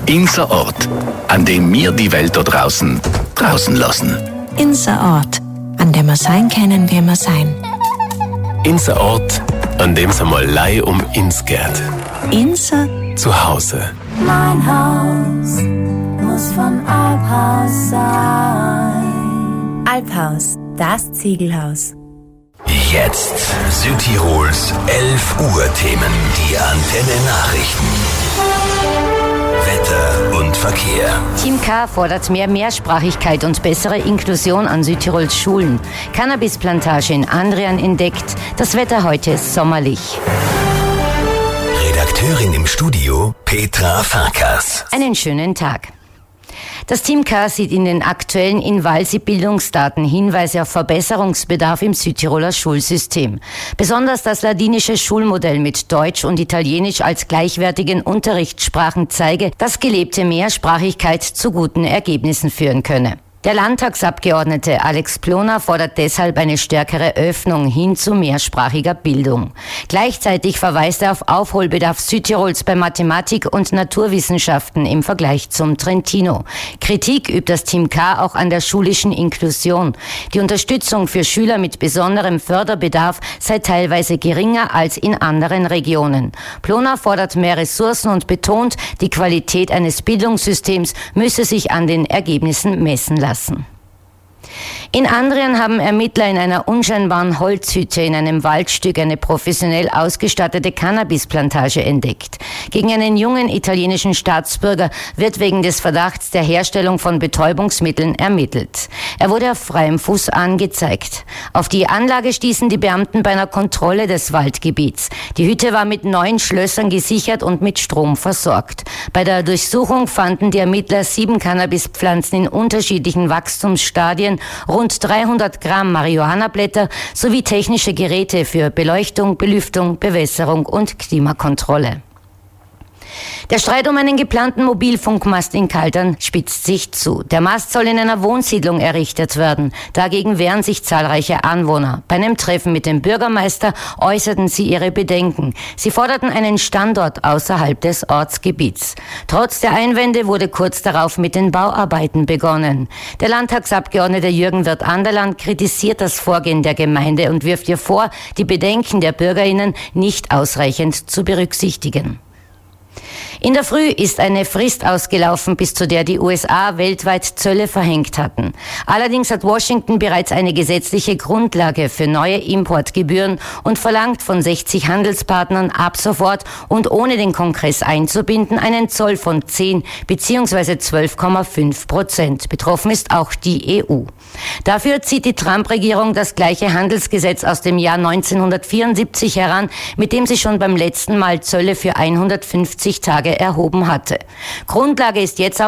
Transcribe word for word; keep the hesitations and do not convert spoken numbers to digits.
Unser Ort, an dem wir die Welt da draußen draußen lassen. Unser Ort, an dem wir sein können, wie wir sein. Unser Ort, an dem es einmal Lei um uns geht. Unser Zuhause. Mein Haus muss von Alphaus sein. Alphaus, das Ziegelhaus. Jetzt Südtirols elf Uhr Themen, die Antenne Nachrichten. Wetter und Verkehr. Team K fordert mehr Mehrsprachigkeit und bessere Inklusion an Südtirols Schulen. Cannabisplantage in Andrian entdeckt. Das Wetter heute ist sommerlich. Redakteurin im Studio Petra Farkas. Einen schönen Tag. Das Team K sieht in den aktuellen Invalsi-Bildungsdaten Hinweise auf Verbesserungsbedarf im Südtiroler Schulsystem. Besonders das ladinische Schulmodell mit Deutsch und Italienisch als gleichwertigen Unterrichtssprachen zeige, dass gelebte Mehrsprachigkeit zu guten Ergebnissen führen könne. Der Landtagsabgeordnete Alex Ploner fordert deshalb eine stärkere Öffnung hin zu mehrsprachiger Bildung. Gleichzeitig verweist er auf Aufholbedarf Südtirols bei Mathematik und Naturwissenschaften im Vergleich zum Trentino. Kritik übt das Team K auch an der schulischen Inklusion. Die Unterstützung für Schüler mit besonderem Förderbedarf sei teilweise geringer als in anderen Regionen. Ploner fordert mehr Ressourcen und betont, die Qualität eines Bildungssystems müsse sich an den Ergebnissen messen lassen. In Andrian haben Ermittler in einer unscheinbaren Holzhütte in einem Waldstück eine professionell ausgestattete Cannabisplantage entdeckt. Gegen einen jungen italienischen Staatsbürger wird wegen des Verdachts der Herstellung von Betäubungsmitteln ermittelt. Er wurde auf freiem Fuß angezeigt. Auf die Anlage stießen die Beamten bei einer Kontrolle des Waldgebiets. Die Hütte war mit neun Schlössern gesichert und mit Strom versorgt. Bei der Durchsuchung fanden die Ermittler sieben Cannabispflanzen in unterschiedlichen Wachstumsstadien, rund dreihundert Gramm Marihuana-Blätter sowie technische Geräte für Beleuchtung, Belüftung, Bewässerung und Klimakontrolle. Der Streit um einen geplanten Mobilfunkmast in Kaldern spitzt sich zu. Der Mast soll in einer Wohnsiedlung errichtet werden. Dagegen wehren sich zahlreiche Anwohner. Bei einem Treffen mit dem Bürgermeister äußerten sie ihre Bedenken. Sie forderten einen Standort außerhalb des Ortsgebiets. Trotz der Einwände wurde kurz darauf mit den Bauarbeiten begonnen. Der Landtagsabgeordnete Jürgen Wirth-Anderland kritisiert das Vorgehen der Gemeinde und wirft ihr vor, die Bedenken der BürgerInnen nicht ausreichend zu berücksichtigen. In der Früh ist eine Frist ausgelaufen, bis zu der die U S A weltweit Zölle verhängt hatten. Allerdings hat Washington bereits eine gesetzliche Grundlage für neue Importgebühren und verlangt von sechzig Handelspartnern ab sofort und ohne den Kongress einzubinden einen Zoll von zehn bzw. zwölf Komma fünf Prozent. Betroffen ist auch die E U. Dafür zieht die Trump-Regierung das gleiche Handelsgesetz aus dem Jahr neunzehnhundertvierundsiebzig heran, mit dem sie schon beim letzten Mal Zölle für hundertfünfzig Tage erhoben hatte. Grundlage ist jetzt